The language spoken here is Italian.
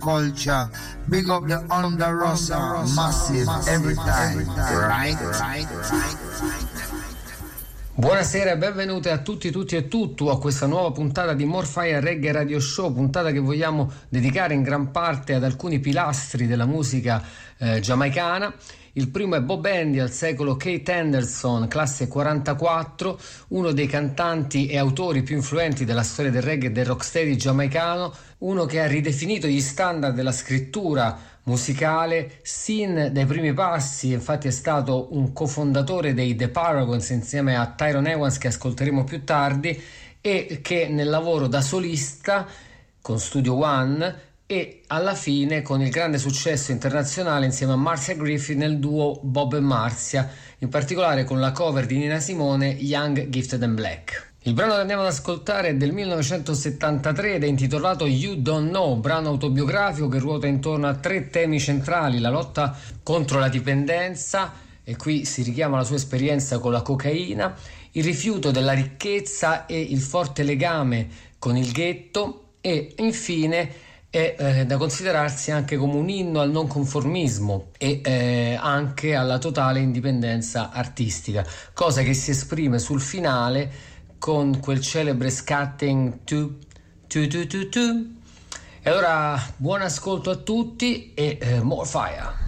culture. Big up the under Rossa, massive every time, right? Buonasera e benvenute a tutti e tutto a questa nuova puntata di More Fire Reggae Radio Show, puntata che vogliamo dedicare in gran parte ad alcuni pilastri della musica giamaicana. Il primo è Bob Andy, al secolo Keith Henderson, classe 44, uno dei cantanti e autori più influenti della storia del reggae e del rocksteady giamaicano, uno che ha ridefinito gli standard della scrittura musicale sin dai primi passi. Infatti è stato un cofondatore dei The Paragons insieme a Tyrone Evans, che ascolteremo più tardi, e che nel lavoro da solista con Studio One e alla fine con il grande successo internazionale insieme a Marcia Griffith nel duo Bob e Marcia, in particolare con la cover di Nina Simone Young, Gifted and Black. Il brano che andiamo ad ascoltare è del 1973 ed è intitolato You Don't Know, brano autobiografico che ruota intorno a tre temi centrali: la lotta contro la dipendenza, e qui si richiama la sua esperienza con la cocaina, il rifiuto della ricchezza e il forte legame con il ghetto, e infine è da considerarsi anche come un inno al non conformismo e anche alla totale indipendenza artistica, cosa che si esprime sul finale con quel celebre scatting tu tu tu tu tu. E allora buon ascolto a tutti e more fire.